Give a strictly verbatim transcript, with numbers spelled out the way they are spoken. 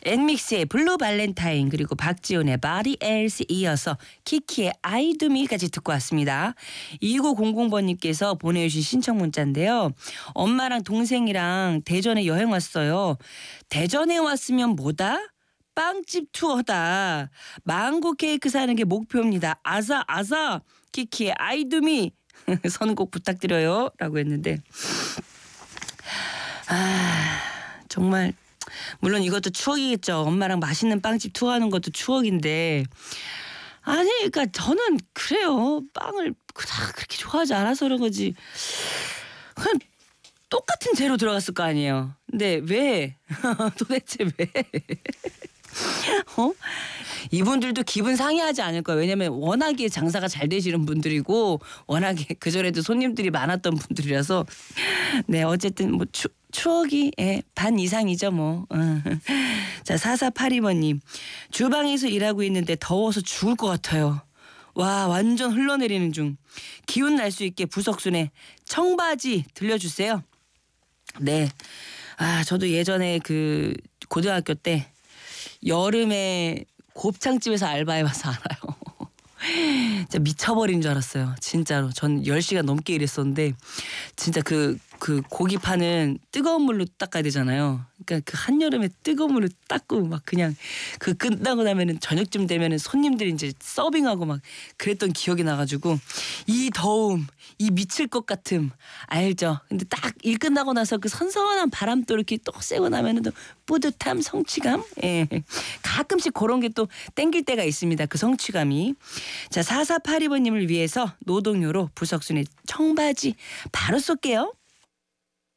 엔믹스의 블루 발렌타인 그리고 박지훈의 Body Else 이어서 키키의 I Do Me까지 듣고 왔습니다. 이구공공 번님께서 보내주신 신청 문자인데요. 엄마랑 동생이랑 대전에 여행 왔어요. 대전에 왔으면 뭐다? 빵집 투어다. 망고 케이크 사는 게 목표입니다. 아사 아사 키키의 I Do Me 선곡 부탁드려요 라고 했는데 아 정말 물론 이것도 추억이겠죠. 엄마랑 맛있는 빵집 투어하는 것도 추억인데 아니 그러니까 저는 그래요. 빵을 그닥 그렇게 좋아하지 않아서 그런 거지. 그냥 똑같은 재료 들어갔을 거 아니에요. 근데 왜? 도대체 왜? 어? 이분들도 기분 상해하지 않을 거예요. 왜냐면 워낙에 장사가 잘 되시는 분들이고 워낙에 그전에도 손님들이 많았던 분들이라서 네 어쨌든 뭐 추, 추억이 예, 반 이상이죠 뭐. 자 사사팔이 번님 주방에서 일하고 있는데 더워서 죽을 것 같아요. 와 완전 흘러내리는 중. 기운 날 수 있게 부석순의 청바지 들려주세요. 네. 아 저도 예전에 그 고등학교 때 여름에 곱창집에서 알바해봐서 알아요. 진짜 미쳐버린 줄 알았어요. 진짜로. 전 열 시간 넘게 일했었는데 진짜 그, 그 고기 파는 뜨거운 물로 닦아야 되잖아요. 그러니까 그 한여름에 뜨거운 물로 닦고 막 그냥 그 끝나고 나면은 저녁쯤 되면은 손님들이 이제 서빙하고 막 그랬던 기억이 나가지고 이 더움, 이 미칠 것 같음 알죠? 근데 딱 일 끝나고 나서 그 선선한 바람도 이렇게 또 쐬고 나면은 또 뿌듯함, 성취감? 예. 가끔씩 그런 게 또 땡길 때가 있습니다. 그 성취감이. 자, 사사팔이 번님을 위해서 노동요로 부석순의 청바지 바로 쏠게요.